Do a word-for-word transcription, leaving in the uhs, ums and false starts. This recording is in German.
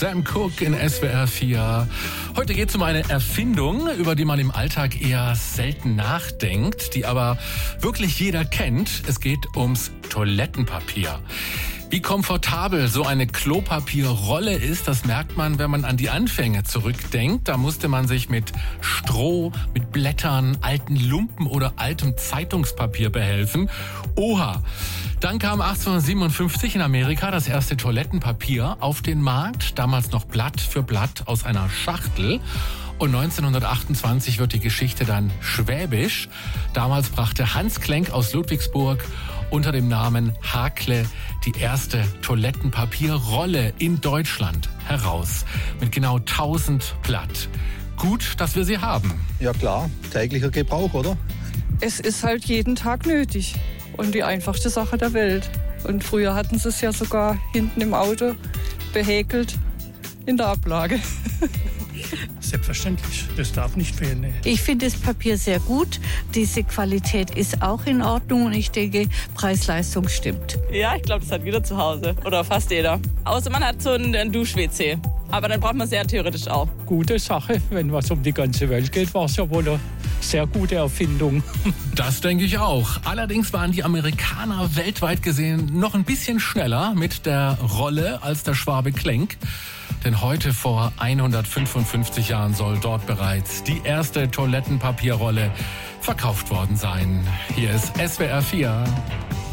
Sam Cooke in S W R vier. Heute geht es um eine Erfindung, über die man im Alltag eher selten nachdenkt, die aber wirklich jeder kennt. Es geht ums Toilettenpapier. Wie komfortabel so eine Klopapierrolle ist, das merkt man, wenn man an die Anfänge zurückdenkt. Da musste man sich mit Stroh, mit Blättern, alten Lumpen oder altem Zeitungspapier behelfen. Oha! Dann kam achtzehnhundertsiebenundfünfzig in Amerika das erste Toilettenpapier auf den Markt. Damals noch Blatt für Blatt aus einer Schachtel. Und neunzehnhundertachtundzwanzig wird die Geschichte dann schwäbisch. Damals brachte Hans Klenk aus Ludwigsburg unter dem Namen Hakle die erste Toilettenpapierrolle in Deutschland heraus. Mit genau tausend Blatt. Gut, dass wir sie haben. Ja klar, täglicher Gebrauch, oder? Es ist halt jeden Tag nötig und die einfachste Sache der Welt. Und früher hatten sie es ja sogar hinten im Auto behäkelt in der Ablage. Selbstverständlich, das darf nicht fehlen. Nee. Ich finde das Papier sehr gut. Diese Qualität ist auch in Ordnung und ich denke, Preis-Leistung stimmt. Ja, ich glaube, das hat jeder zu Hause oder fast jeder. Außer man hat so einen Dusch-W C. Aber dann braucht man es ja theoretisch auch. Gute Sache, wenn was um die ganze Welt geht, war es ja wohl eine sehr gute Erfindung. Das denke ich auch. Allerdings waren die Amerikaner weltweit gesehen noch ein bisschen schneller mit der Rolle als der Schwabe Klenk. Denn heute vor hundertfünfundfünfzig Jahren soll dort bereits die erste Toilettenpapierrolle verkauft worden sein. Hier ist S W R vier.